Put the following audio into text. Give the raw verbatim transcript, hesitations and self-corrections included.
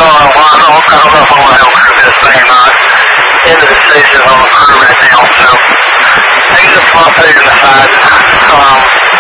don't know, well, I don't, I don't know if I'm going to help crew this thing or not. In the decision on the crew right now, so taking the small page in the side. Um,